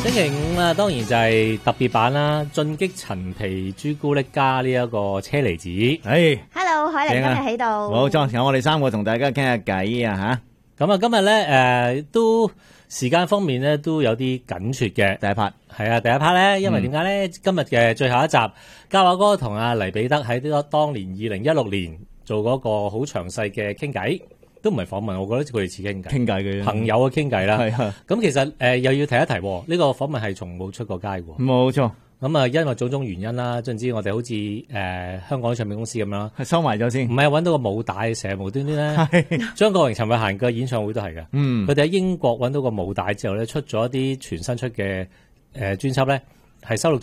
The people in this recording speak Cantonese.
星期五啊，當然就係特別版啦，進擊陳皮朱古力加呢一個車厘子。 Hello， 海玲今日喺度。 冇錯，有我哋三個同大家傾下偈啊吓。咁啊，今日咧都時間方面咧都有啲緊缺嘅。 第一 part 係啊，第一 part 咧，因為點解咧？今日嘅最後一集，嘉華哥同阿黎彼得喺呢個當年2016年做嗰個好詳細嘅傾偈。都唔係訪問，我覺得佢哋似傾偈嘅朋友嘅傾偈啦。 係啊， 咁其實又要提一提，呢個訪問係從冇出過街喎。 冇錯。 咁啊，因為種種原因啦，總之我哋好似香港唱片公司咁樣， 係收埋咗先。 唔係揾到個舞帶，成日無端端咧。張國榮、陳慧嫻嘅演唱會都係嘅。佢哋喺英國揾到個舞帶之後咧，出咗一啲全新出嘅專輯咧，係收錄